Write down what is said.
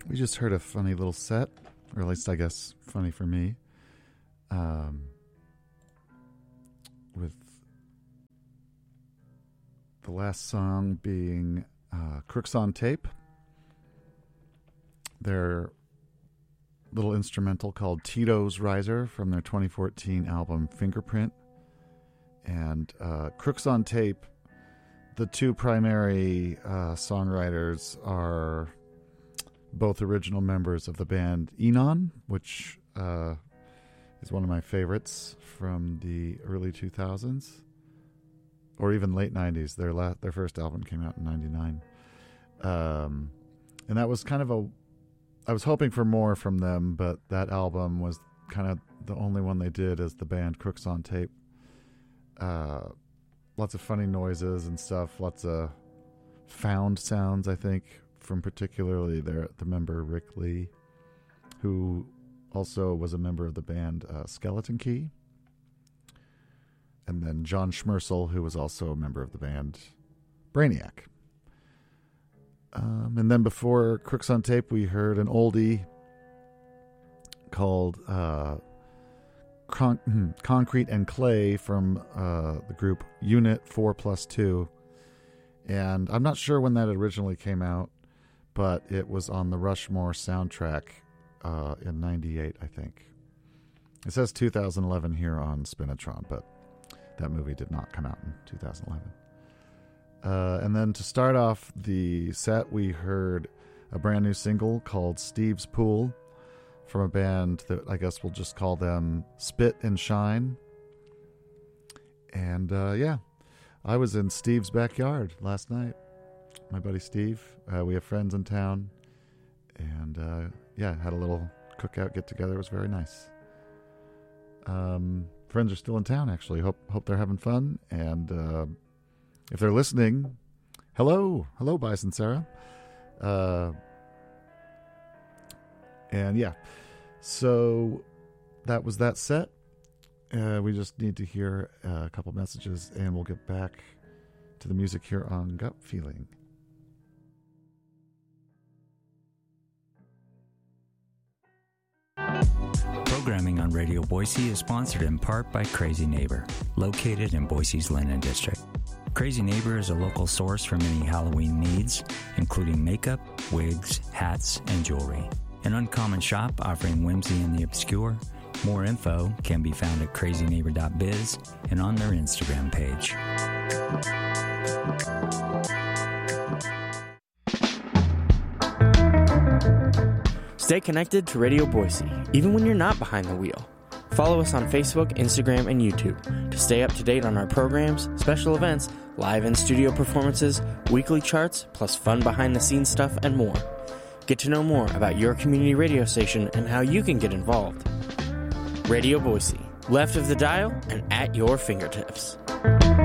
We just heard a funny little set, or at least I guess funny for me, with the last song being Crooks on Tape. Their little instrumental called Tito's Riser from their 2014 album Fingerprint. And Crooks on Tape, the two primary songwriters are both original members of the band Enon, which is one of my favorites from the early 2000s, or even late 90s. Their first album came out in 99. And that was kind of I was hoping for more from them, but that album was kind of the only one they did as the band Crooks on Tape. Lots of funny noises and stuff, lots of found sounds, I think, from particularly the member Rick Lee, who also was a member of the band Skeleton Key, and then John Schmersel, who was also a member of the band Brainiac. And then before Crooks on Tape, we heard an oldie called Concrete and Clay from the group Unit 4+2. And I'm not sure when that originally came out, but it was on the Rushmore soundtrack in 98, I think. It says 2011 here on Spinatron, but that movie did not come out in 2011. And then to start off the set, we heard a brand new single called Steve's Pool from a band that I guess we'll just call them Spit and Shine. And I was in Steve's backyard last night. My buddy Steve, we have friends in town, and had a little cookout get together. It was very nice. Friends are still in town, actually. Hope they're having fun, and if they're listening, hello Bison Sarah. So that was that set. We just need to hear a couple messages, and we'll get back to the music here on Gut Feeling. Programming on Radio Boise is sponsored in part by Crazy Neighbor, located in Boise's Linden District. Crazy Neighbor is a local source for many Halloween needs, including makeup, wigs, hats, and jewelry. An uncommon shop offering whimsy and the obscure. More info can be found at crazyneighbor.biz and on their Instagram page. Stay connected to Radio Boise, even when you're not behind the wheel. Follow us on Facebook, Instagram, and YouTube to stay up to date on our programs, special events, live in-studio performances, weekly charts, plus fun behind-the-scenes stuff and more. Get to know more about your community radio station and how you can get involved. Radio Boise, left of the dial and at your fingertips.